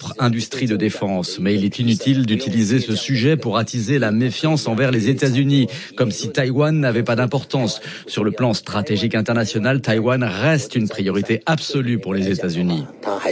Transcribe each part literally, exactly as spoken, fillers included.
propre industrie de défense. Mais il est inutile d'utiliser ce sujet pour attiser la méfiance envers les États-Unis, comme si Taïwan n'avait pas d'importance. Sur le plan stratégique international, Taïwan reste une priorité absolue pour les États-Unis.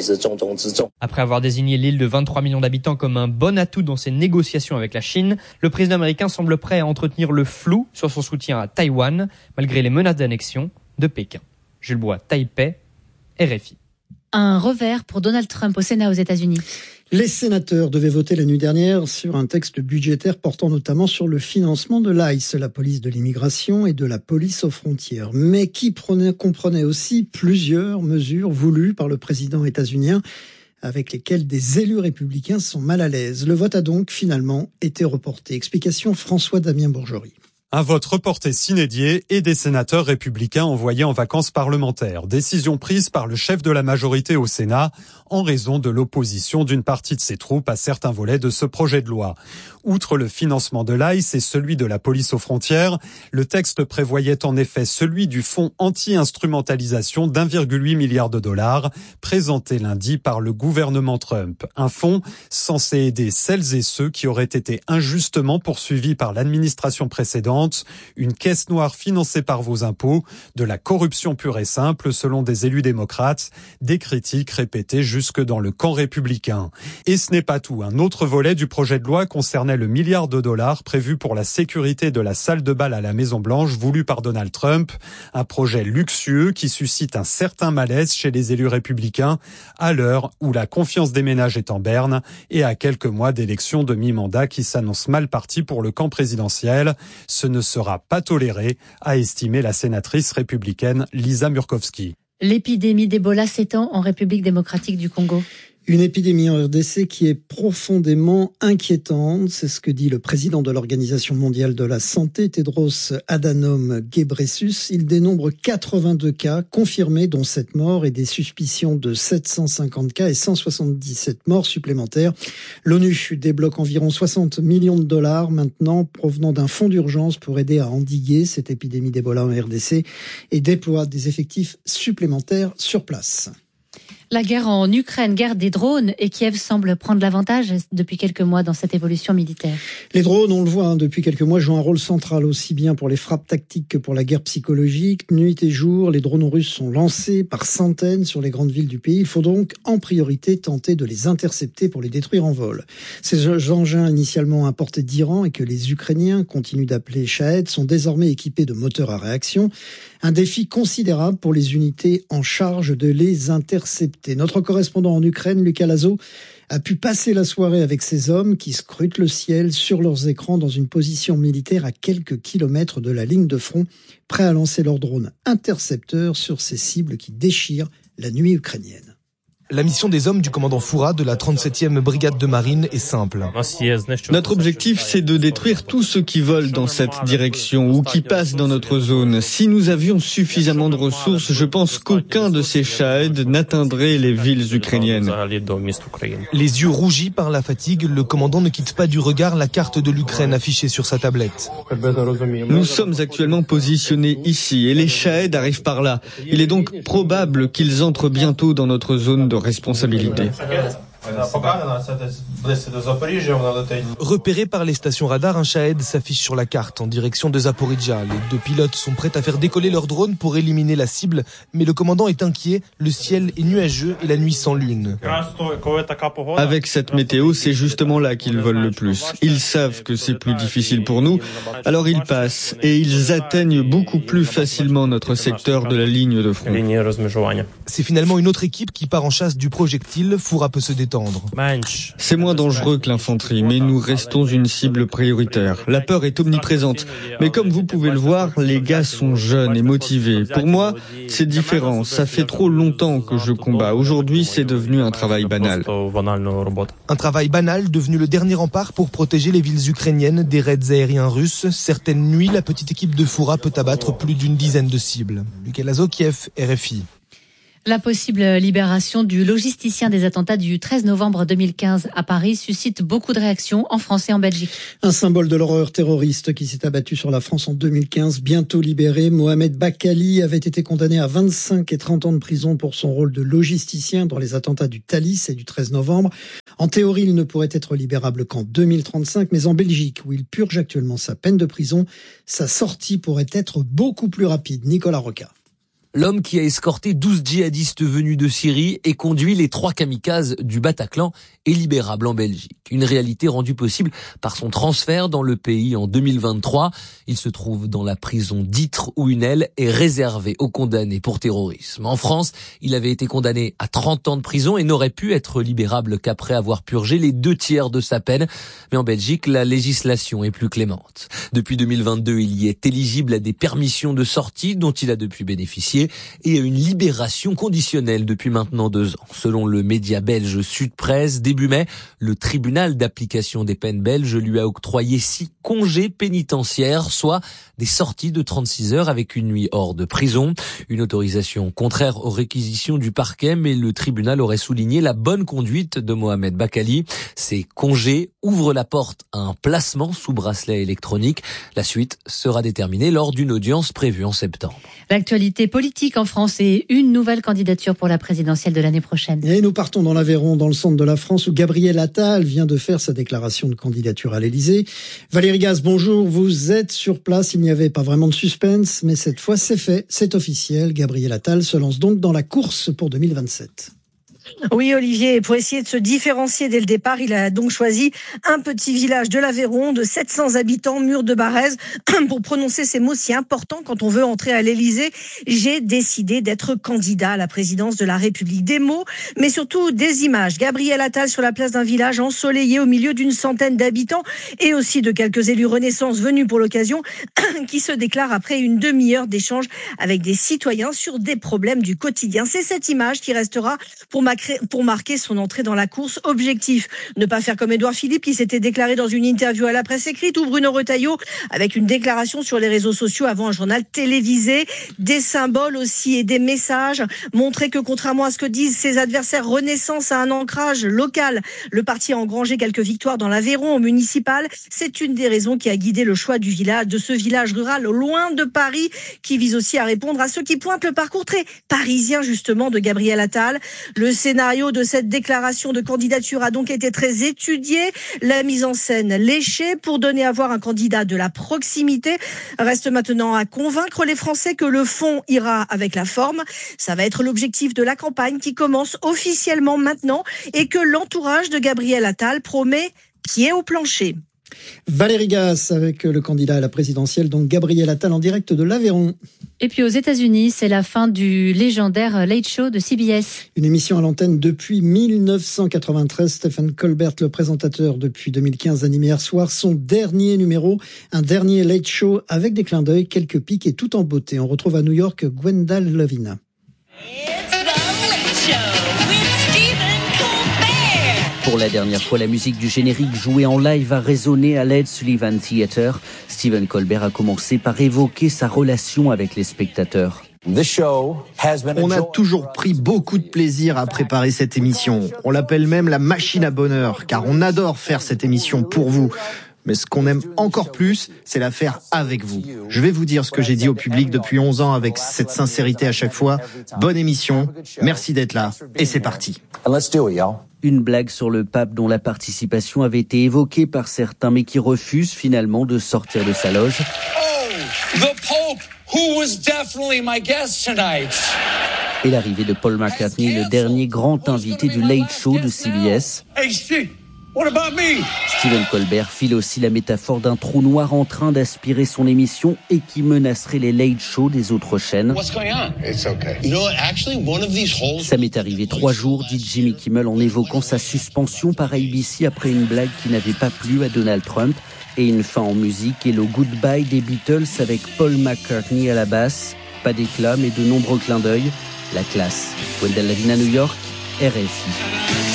Après avoir désigné l'île de vingt-trois millions d'habitants comme un bon atout dans ses négociations avec la Chine, le président américain semble prêt à entretenir le flou sur son soutien à Taïwan, malgré les menaces d'annexion de Pékin. Jules Bois, Taipei, R F I. Un revers pour Donald Trump au Sénat aux États-Unis. Les sénateurs devaient voter la nuit dernière sur un texte budgétaire portant notamment sur le financement de l'I C E, la police de l'immigration, et de la police aux frontières, mais qui prenait, comprenait aussi plusieurs mesures voulues par le président états-unien, avec lesquelles des élus républicains sont mal à l'aise. Le vote a donc finalement été reporté. Explication François-Damien Bourgerie. Un vote reporté sine die et des sénateurs républicains envoyés en vacances parlementaires. Décision prise par le chef de la majorité au Sénat en raison de l'opposition d'une partie de ses troupes à certains volets de ce projet de loi. Outre le financement de l'I C E et celui de la police aux frontières, le texte prévoyait en effet celui du fonds anti-instrumentalisation d'un virgule huit milliard de dollars, présenté lundi par le gouvernement Trump. Un fonds censé aider celles et ceux qui auraient été injustement poursuivis par l'administration précédente, une caisse noire financée par vos impôts, de la corruption pure et simple selon des élus démocrates, des critiques répétées jusque dans le camp républicain. Et ce n'est pas tout. Un autre volet du projet de loi concernait le milliard de dollars prévu pour la sécurité de la salle de bal à la Maison-Blanche voulu par Donald Trump. Un projet luxueux qui suscite un certain malaise chez les élus républicains à l'heure où la confiance des ménages est en berne et à quelques mois d'élections de mi-mandat qui s'annoncent mal parties pour le camp présidentiel. Ce ne sera pas toléré, a estimé la sénatrice républicaine Lisa Murkowski. L'épidémie d'Ebola s'étend en République démocratique du Congo. Une épidémie en R D C qui est profondément inquiétante, c'est ce que dit le président de l'Organisation mondiale de la santé, Tedros Adhanom Ghebreyesus. Il dénombre quatre-vingt-deux cas confirmés, dont sept morts, et des suspicions de sept cent cinquante cas et cent soixante-dix-sept morts supplémentaires. L'ONU débloque environ soixante millions de dollars maintenant provenant d'un fonds d'urgence pour aider à endiguer cette épidémie d'Ebola en R D C et déploie des effectifs supplémentaires sur place. La guerre en Ukraine, guerre des drones, et Kiev semble prendre l'avantage depuis quelques mois dans cette évolution militaire. Les drones, on le voit hein, depuis quelques mois, jouent un rôle central aussi bien pour les frappes tactiques que pour la guerre psychologique. Nuit et jour, les drones russes sont lancés par centaines sur les grandes villes du pays. Il faut donc en priorité tenter de les intercepter pour les détruire en vol. Ces engins initialement importés d'Iran et que les Ukrainiens continuent d'appeler Shahed sont désormais équipés de moteurs à réaction. Un défi considérable pour les unités en charge de les intercepter. Notre correspondant en Ukraine, Lucas Lazo, a pu passer la soirée avec ces hommes qui scrutent le ciel sur leurs écrans dans une position militaire à quelques kilomètres de la ligne de front, prêts à lancer leurs drones intercepteurs sur ces cibles qui déchirent la nuit ukrainienne. La mission des hommes du commandant Foura de la trente-septième brigade de marine est simple. Notre objectif, c'est de détruire tous ceux qui volent dans cette direction ou qui passent dans notre zone. Si nous avions suffisamment de ressources, je pense qu'aucun de ces Shahed n'atteindrait les villes ukrainiennes. Les yeux rougis par la fatigue, le commandant ne quitte pas du regard la carte de l'Ukraine affichée sur sa tablette. Nous sommes actuellement positionnés ici et les Shahed arrivent par là. Il est donc probable qu'ils entrent bientôt dans notre zone de responsabilité. Repéré par les stations radar, un Shahed s'affiche sur la carte en direction de Zaporizhzhia. Les deux pilotes sont prêts à faire décoller leur drone pour éliminer la cible, mais le commandant est inquiet, le ciel est nuageux et la nuit sans lune. Avec cette météo, c'est justement là qu'ils volent le plus. Ils savent que c'est plus difficile pour nous, alors ils passent et ils atteignent beaucoup plus facilement notre secteur de la ligne de front. C'est finalement une autre équipe qui part en chasse du projectile. Foura peut se détendre. C'est moins dangereux que l'infanterie, mais nous restons une cible prioritaire. La peur est omniprésente, mais comme vous pouvez le voir, les gars sont jeunes et motivés. Pour moi, c'est différent. Ça fait trop longtemps que je combats. Aujourd'hui, c'est devenu un travail banal. Un travail banal devenu le dernier rempart pour protéger les villes ukrainiennes des raids aériens russes. Certaines nuits, la petite équipe de Foura peut abattre plus d'une dizaine de cibles. Lucas Lazo, Kiev, R F I. La possible libération du logisticien des attentats du treize novembre deux mille quinze à Paris suscite beaucoup de réactions en France et en Belgique. Un symbole de l'horreur terroriste qui s'est abattu sur la France en deux mille quinze, bientôt libéré. Mohamed Bakali avait été condamné à vingt-cinq et trente ans de prison pour son rôle de logisticien dans les attentats du Thalys et du treize novembre. En théorie, il ne pourrait être libérable qu'en deux mille trente-cinq, mais en Belgique, où il purge actuellement sa peine de prison, sa sortie pourrait être beaucoup plus rapide. Nicolas Roca. L'homme qui a escorté douze djihadistes venus de Syrie et conduit les trois kamikazes du Bataclan est libérable en Belgique. Une réalité rendue possible par son transfert dans le pays en deux mille vingt-trois. Il se trouve dans la prison d'Ytre où une aile est réservée aux condamnés pour terrorisme. En France, il avait été condamné à trente ans de prison et n'aurait pu être libérable qu'après avoir purgé les deux tiers de sa peine. Mais en Belgique, la législation est plus clémente. Depuis deux mille vingt-deux, il y est éligible à des permissions de sortie dont il a depuis bénéficié et à une libération conditionnelle depuis maintenant deux ans. Selon le média belge Sud Presse, début mai, le tribunal d'application des peines belge lui a octroyé six congés pénitentiaires, soit des sorties de trente-six heures avec une nuit hors de prison. Une autorisation contraire aux réquisitions du parquet, mais le tribunal aurait souligné la bonne conduite de Mohamed Bakali. Ces congés ouvrent la porte à un placement sous bracelet électronique. La suite sera déterminée lors d'une audience prévue en septembre. L'actualité politique en France et une nouvelle candidature pour la présidentielle de l'année prochaine. Et nous partons dans l'Aveyron, dans le centre de la France, où Gabriel Attal vient de faire sa déclaration de candidature à l'Élysée. Valérie Gaz, bonjour. Vous êtes sur place. Il n'y avait pas vraiment de suspense, mais cette fois c'est fait, c'est officiel. Gabriel Attal se lance donc dans la course pour deux mille vingt-sept. Oui, Olivier, pour essayer de se différencier dès le départ, il a donc choisi un petit village de l'Aveyron de sept cents habitants, Mur de Barrez, pour prononcer ces mots si importants quand on veut entrer à l'Élysée. J'ai décidé d'être candidat à la présidence de la République. Des mots, mais surtout des images. Gabriel Attal sur la place d'un village ensoleillé au milieu d'une centaine d'habitants et aussi de quelques élus Renaissance venus pour l'occasion qui se déclarent après une demi-heure d'échange avec des citoyens sur des problèmes du quotidien. C'est cette image qui restera pour ma pour marquer son entrée dans la course. Objectif, ne pas faire comme Édouard Philippe qui s'était déclaré dans une interview à la presse écrite, ou Bruno Retailleau avec une déclaration sur les réseaux sociaux avant un journal télévisé. Des symboles aussi et des messages. Montrer que contrairement à ce que disent ses adversaires, Renaissance a un ancrage local. Le parti a engrangé quelques victoires dans l'Aveyron au municipal. C'est une des raisons qui a guidé le choix du village, de ce village rural loin de Paris, qui vise aussi à répondre à ceux qui pointent le parcours très parisien justement de Gabriel Attal. Le scénario de cette déclaration de candidature a donc été très étudié, la mise en scène léchée pour donner à voir un candidat de la proximité. Reste maintenant à convaincre les Français que le fond ira avec la forme. Ça va être l'objectif de la campagne qui commence officiellement maintenant et que l'entourage de Gabriel Attal promet pied au plancher. Valérie Gaz avec le candidat à la présidentielle, donc Gabriel Attal en direct de l'Aveyron. Et puis aux États-Unis, c'est la fin du légendaire Late Show de C B S. Une émission à l'antenne depuis mille neuf cent quatre-vingt-treize. Stephen Colbert, le présentateur depuis deux mille quinze, animé hier soir son dernier numéro, un dernier Late Show avec des clins d'œil, quelques pics et tout en beauté. On retrouve à New York Gwenda Lovina. Pour la dernière fois, la musique du générique jouée en live a résonné à l'Ed Sullivan Theatre. Stephen Colbert a commencé par évoquer sa relation avec les spectateurs. On a toujours pris beaucoup de plaisir à préparer cette émission. On l'appelle même la machine à bonheur, car on adore faire cette émission pour vous. Mais ce qu'on aime encore plus, c'est la faire avec vous. Je vais vous dire ce que j'ai dit au public depuis onze ans avec cette sincérité à chaque fois. Bonne émission, merci d'être là, et c'est parti. Une blague sur le pape dont la participation avait été évoquée par certains, mais qui refuse finalement de sortir de sa loge. Oh, the Pope, who was definitely my guest tonight. Et l'arrivée de Paul McCartney, le dernier grand invité du Late Show de C B S. Hey, Steve, what about me? Stephen Colbert file aussi la métaphore d'un trou noir en train d'aspirer son émission et qui menacerait les late shows des autres chaînes. What's going on? It's okay. You know what? Actually, one of these holes... Ça m'est arrivé trois jours, dit Jimmy Kimmel en évoquant sa suspension par A B C après une blague qui n'avait pas plu à Donald Trump. Et une fin en musique et le goodbye des Beatles avec Paul McCartney à la basse. Pas d'éclat mais de nombreux clins d'œil. La classe. Gwenda Lavina, New York, R F I.